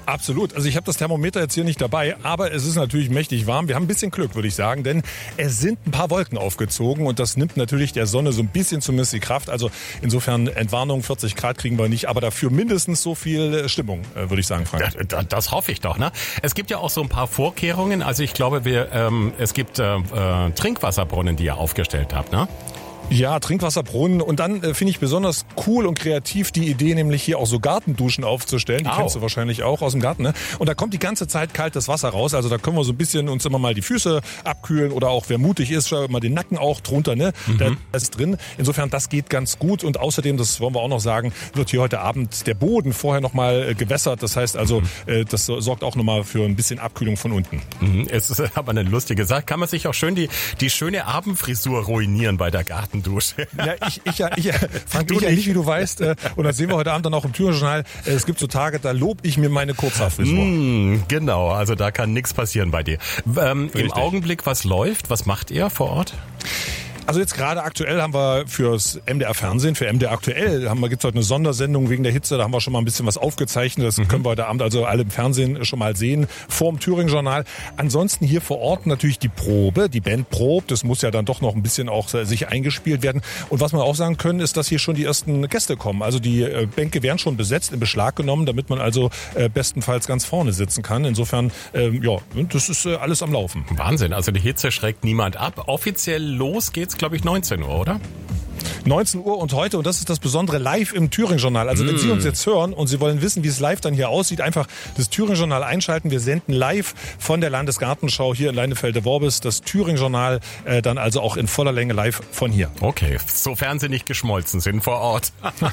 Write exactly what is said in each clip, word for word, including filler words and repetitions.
Absolut. Also ich habe das Thermometer jetzt hier nicht dabei, aber es ist natürlich mächtig warm. Wir haben ein bisschen Glück, würde ich sagen, denn es sind ein paar Wolken aufgezogen und das nimmt natürlich der Sonne so ein bisschen zumindest die Kraft. Also insofern Entwarnung, vierzig Grad kriegen wir nicht, aber dafür mindestens so viel Stimmung, würde ich sagen, Frank. Das, das hoffe ich doch, ne? Es gibt ja auch so ein paar Vorkehrungen. Also ich glaube, wir, ähm, es gibt äh, äh, Trinkwasserbrunnen, die ihr aufgestellt habt, ne? Ja, Trinkwasserbrunnen und dann äh, finde ich besonders cool und kreativ die Idee, nämlich hier auch so Gartenduschen aufzustellen. Die Au. kennst du wahrscheinlich auch aus dem Garten, ne? Und da kommt die ganze Zeit kaltes Wasser raus. Also da können wir so ein bisschen uns immer mal die Füße abkühlen oder auch, wer mutig ist, mal den Nacken auch drunter, ne? Mhm. Da ist drin. Insofern, das geht ganz gut und außerdem, das wollen wir auch noch sagen, wird hier heute Abend der Boden vorher nochmal äh, gewässert. Das heißt also, mhm. äh, das sorgt auch nochmal für ein bisschen Abkühlung von unten. Mhm. Es ist aber eine lustige Sache. Kann man sich auch schön die, die schöne Abendfrisur ruinieren bei der Garten. Dusche. Ja, ich, ich, ja, ich, Frank, du ich ja nicht, wie du weißt. Und das sehen wir heute Abend dann auch im Thüringen-Journal. Es gibt so Tage, da lob ich mir meine Kurzhaarfrisur. Mm, genau, also da kann nichts passieren bei dir. Ähm, Im Augenblick, was läuft? Was macht ihr vor Ort? Also jetzt gerade aktuell haben wir fürs M D R Fernsehen, für M D R aktuell, haben wir gibt's heute eine Sondersendung wegen der Hitze, da haben wir schon mal ein bisschen was aufgezeichnet, das mhm. können wir heute Abend also alle im Fernsehen schon mal sehen, vorm Thüringen-Journal. Ansonsten hier vor Ort natürlich die Probe, die Band probt, das muss ja dann doch noch ein bisschen auch sich eingespielt werden. Und was wir auch sagen können, ist, dass hier schon die ersten Gäste kommen. Also die Bänke werden schon besetzt, in Beschlag genommen, damit man also bestenfalls ganz vorne sitzen kann. Insofern, ja, das ist alles am Laufen. Wahnsinn, also die Hitze schreckt niemand ab. Offiziell los geht's, glaube ich, neunzehn Uhr, oder? neunzehn Uhr und heute, und das ist das Besondere, live im Thüringen-Journal. Also wenn mm. Sie uns jetzt hören und Sie wollen wissen, wie es live dann hier aussieht, einfach das Thüringen-Journal einschalten. Wir senden live von der Landesgartenschau hier in Leinefelde-Worbis das Thüringen-Journal äh, dann also auch in voller Länge live von hier. Okay, sofern Sie nicht geschmolzen sind vor Ort.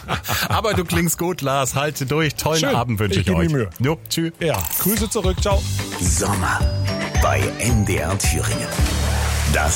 Aber du klingst gut, Lars. Halte durch. Tollen Schön. Abend wünsche ich, ich euch. Mühe. Jo, tschüss. Ja, Grüße zurück. Ciao. Sommer bei M D R Thüringen. Das